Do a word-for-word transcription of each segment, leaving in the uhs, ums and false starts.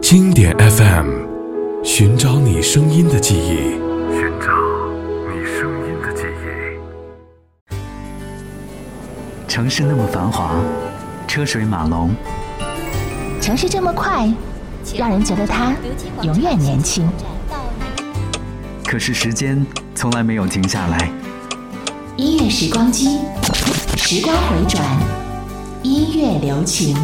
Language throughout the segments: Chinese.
经典 F M， 寻找你声音的记忆，寻找你声音的记忆。 城市那么繁华，车水马龙， 城市这么快，让人觉得它永远年轻。 可是时间从来没有停下来。 音乐时光机，时光回转，音乐留情。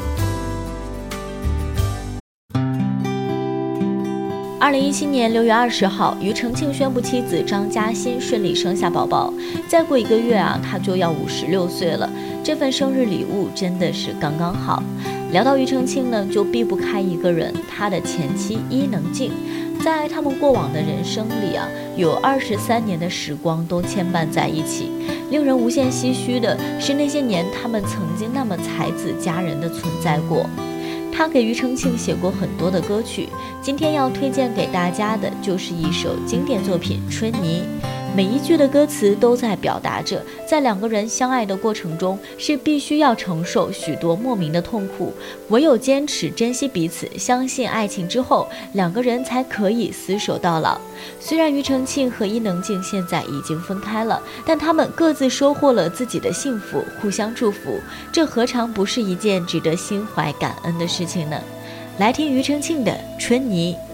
二零一七年六月二十号，庾澄庆宣布妻子张嘉欣顺利生下宝宝。再过一个月啊，他就要五十六岁了。这份生日礼物真的是刚刚好。聊到庾澄庆呢，就避不开一个人，他的前妻伊能静。在他们过往的人生里啊，有二十三年的时光都牵绊在一起。令人无限唏嘘的是，那些年他们曾经那么才子佳人的存在过。他给庾澄庆写过很多的歌曲，今天要推荐给大家的就是一首经典作品《春泥》。每一句的歌词都在表达着，在两个人相爱的过程中，是必须要承受许多莫名的痛苦，唯有坚持珍惜彼此，相信爱情之后，两个人才可以厮守到老。虽然庾澄庆和伊能静现在已经分开了，但他们各自收获了自己的幸福，互相祝福，这何尝不是一件值得心怀感恩的事情呢？来听庾澄庆的《春泥》。